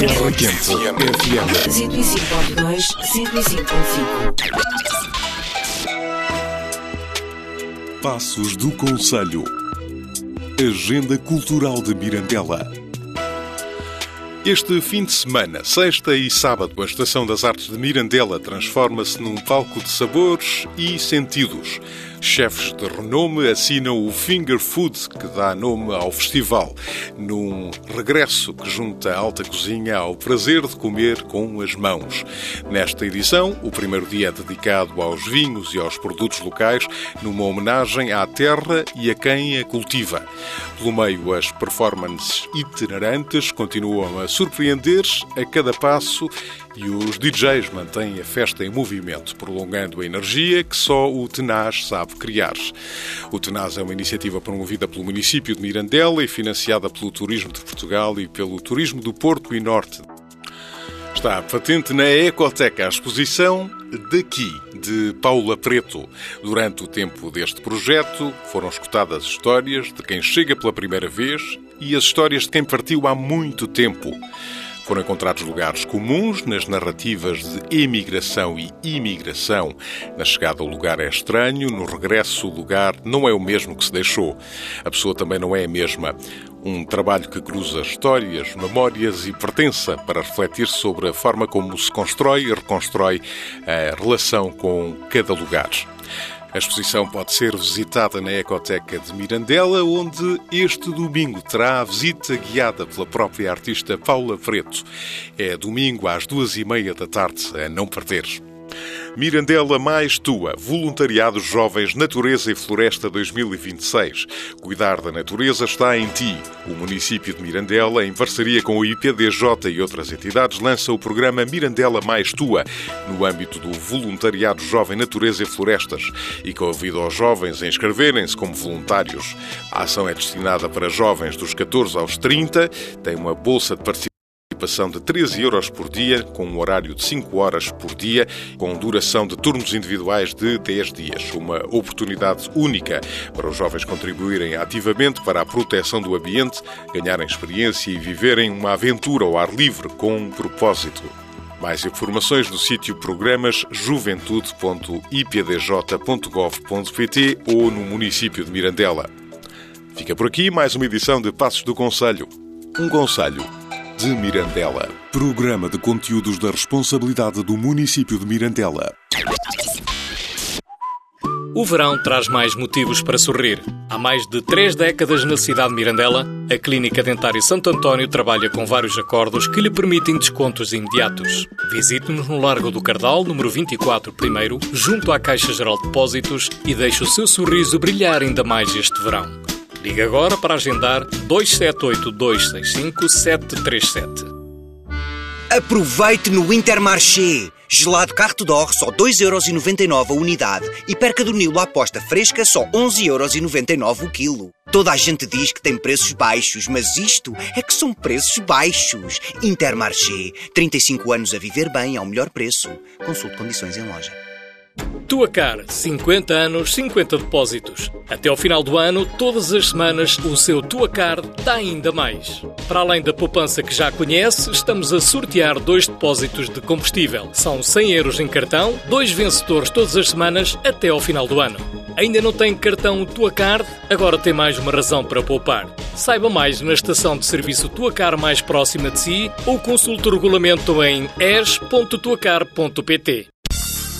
R15 FM 105.2, 105.5. Passos do Conselho. Agenda Cultural de Mirandela. Este fim de semana, sexta e sábado, a Estação das Artes de Mirandela transforma-se num palco de sabores e sentidos. Chefes de renome assinam o Finger Food, que dá nome ao festival, num regresso que junta a alta cozinha ao prazer de comer com as mãos. Nesta edição, o primeiro dia é dedicado aos vinhos e aos produtos locais, numa homenagem à terra e a quem a cultiva. Pelo meio, as performances itinerantes continuam a surpreender a cada passo e os DJs mantêm a festa em movimento, prolongando a energia que só o Tenaz sabe criar. O Tenaz é uma iniciativa promovida pelo município de Mirandela e financiada pelo Turismo de Portugal e pelo Turismo do Porto e Norte. Está patente na Ecoteca a exposição Daqui, de Paula Preto. Durante o tempo deste projeto, foram escutadas histórias de quem chega pela primeira vez e as histórias de quem partiu há muito tempo. Foram encontrados lugares comuns nas narrativas de emigração e imigração. Na chegada, o lugar é estranho, no regresso, o lugar não é o mesmo que se deixou. A pessoa também não é a mesma. Um trabalho que cruza histórias, memórias e pertença para refletir sobre a forma como se constrói e reconstrói a relação com cada lugar. A exposição pode ser visitada na Ecoteca de Mirandela, onde este domingo terá a visita guiada pela própria artista Paula Preto. É domingo às 2h30 da tarde, a não perder. Mirandela Mais Tua, Voluntariado Jovens Natureza e Floresta 2026. Cuidar da natureza está em ti. O município de Mirandela, em parceria com o IPDJ e outras entidades, lança o programa Mirandela Mais Tua, no âmbito do Voluntariado Jovem Natureza e Florestas, e convida aos jovens a inscreverem-se como voluntários. A ação é destinada para jovens dos 14 aos 30, tem uma bolsa de participação de 13 euros por dia, com um horário de 5 horas por dia, com duração de turnos individuais de 10 dias. Uma oportunidade única para os jovens contribuírem ativamente para a proteção do ambiente, ganharem experiência e viverem uma aventura ao ar livre com um propósito. Mais informações no sítio programas juventude.ipdj.gov.pt ou no município de Mirandela. Fica por aqui mais uma edição de Passos do Conselho. Um conselho de Mirandela. Programa de conteúdos da responsabilidade do município de Mirandela. O verão traz mais motivos para sorrir. Há mais de 3 décadas na cidade de Mirandela, a Clínica Dentária Santo António trabalha com vários acordos que lhe permitem descontos imediatos. Visite-nos no Largo do Cardal, número 24, primeiro, junto à Caixa Geral de Depósitos e deixe o seu sorriso brilhar ainda mais este verão. Ligue agora para agendar 278-265-737. Aproveite no Intermarché. Gelado Carte d'Or só 2,99€ a unidade e perca do Nilo à aposta fresca só 11,99€ o quilo. Toda a gente diz que tem preços baixos, mas isto é que são preços baixos. Intermarché. 35 anos a viver bem ao melhor preço. Consulte condições em loja. Tuacar, 50 anos, 50 depósitos. Até ao final do ano, todas as semanas, o seu Tuacar dá ainda mais. Para além da poupança que já conhece, estamos a sortear 2 depósitos de combustível. São 100 euros em cartão, 2 vencedores todas as semanas até ao final do ano. Ainda não tem cartão Tuacar? Agora tem mais uma razão para poupar. Saiba mais na estação de serviço Tuacar mais próxima de si ou consulte o regulamento em es.tuacar.pt.